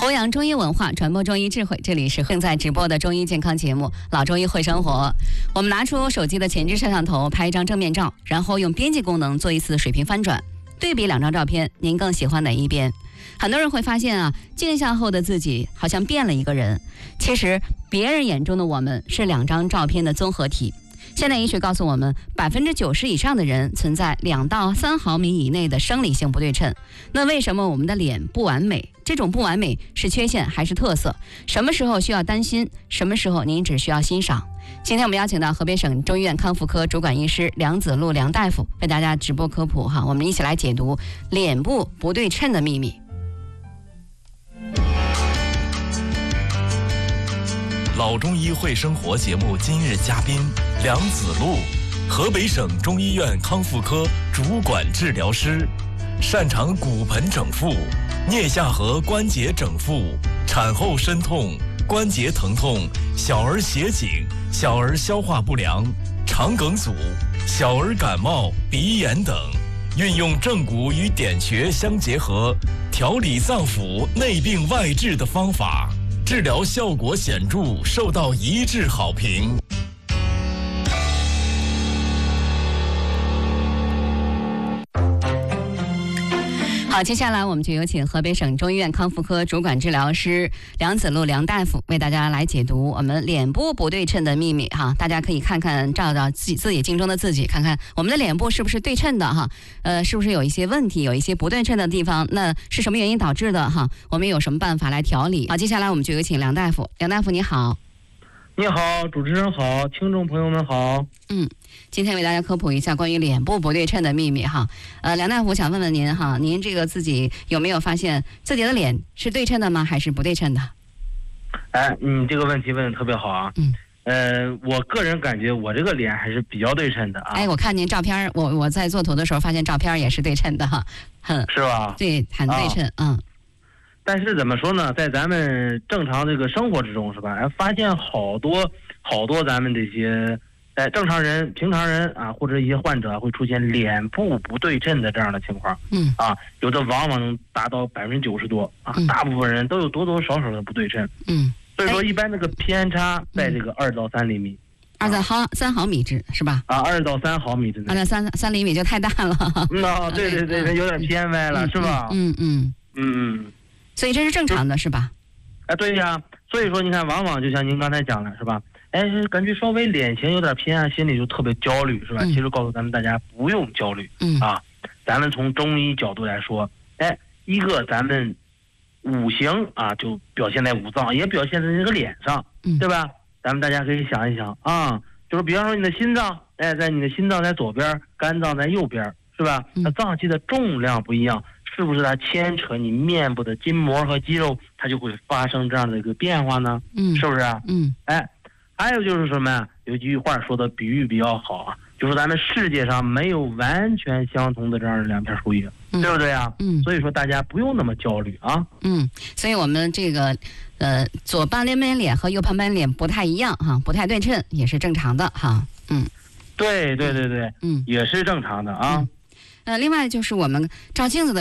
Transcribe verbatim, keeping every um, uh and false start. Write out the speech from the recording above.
弘扬中医文化，传播中医智慧，这里是正在直播的中医健康节目《老中医会生活》。我们拿出手机的前置摄像头拍一张正面照，然后用编辑功能做一次水平翻转，对比两张照片，您更喜欢哪一边？很多人会发现啊，镜像后的自己好像变了一个人。其实别人眼中的我们是两张照片的综合体。现代医学告诉我们，百分之九十以上的人存在两到三毫米以内的生理性不对称。那为什么我们的脸不完美？这种不完美是缺陷还是特色？什么时候需要担心？什么时候您只需要欣赏？今天我们邀请到河北省中医院康复科主管医师梁子路梁大夫为大家直播科普哈，我们一起来解读脸部不对称的秘密。 老中医会生活节目今日嘉宾梁子路，河北省中医院康复科主管治疗师，擅长骨盆整复、颞下颌关节整复、产后身痛、关节疼痛、小儿斜颈、小儿消化不良、肠梗阻、小儿感冒、鼻炎等，运用正骨与点穴相结合，调理脏腑内病外治的方法，治疗效果显著，受到一致好评。 好，接下来我们就有请河北省中医院康复科主管治疗师梁子路梁大夫为大家来解读我们脸部不对称的秘密哈。大家可以看看照照自己自己镜中的自己，看看我们的脸部是不是对称的哈，呃，是不是有一些问题，有一些不对称的地方，那是什么原因导致的哈？我们有什么办法来调理？好，接下来我们就有请梁大夫。梁大夫你好。 你好，主持人好，听众朋友们好。 嗯，今天为大家科普一下关于脸部不对称的秘密哈。呃，梁大夫想问问您哈，您这个自己有没有发现自己的脸是对称的吗？还是不对称的？ 哎，你这个问题问的特别好啊。 嗯。 呃，我个人感觉我这个脸还是比较对称的啊。 哎，我看您照片，我我在做图的时候发现照片也是对称的哈，很是吧？ 对，很对称，啊、嗯。 但是怎么说呢，在咱们正常这个生活之中是吧？哎，发现好多好多咱们这些哎正常人、平常人啊，或者一些患者会出现脸部不对称的这样的情况。 嗯。 啊，有的往往能达到百分之九十多啊、嗯，大部分人都有多多少少的不对称。 嗯。 所以说，一般这个偏差在这个二到三厘米。 二到毫三毫米之是吧？ 啊，二到三毫米之内。 二到三三厘米就太大了。 嗯啊，对对对，有点偏歪了， 嗯、 是吧？ 嗯嗯嗯嗯。 所以这是正常的，是吧？ 哎，对呀，所以说你看，往往就像您刚才讲的，是吧？哎，感觉稍微脸型有点偏啊，心里就特别焦虑，是吧？ 嗯、 其实告诉咱们大家不用焦虑， 嗯啊，咱们从中医角度来说，哎，一个咱们五行啊，就表现在五脏，也表现在这个脸上， 嗯、 对吧？咱们大家可以想一想啊，就是比方说你的心脏，哎，在你的心脏在左边，肝脏在右边，是吧？那脏器的重量不一样。是不是它牵扯你面部的筋膜和肌肉，它就会发生这样的一个变化呢？ 嗯， 是不是啊？ 嗯， 哎，还有就是什么呀？有句话说的比喻比较好啊，就是咱们世界上没有完全相同的这样的两片树叶，嗯、对不对啊？ 嗯， 所以说大家不用那么焦虑啊。 嗯，所以我们这个呃左半边脸和右半边脸不太一样哈，不太对称也是正常的哈。嗯， 对对对对， 嗯， 也是正常的啊。 嗯、呃，另外就是我们照镜子的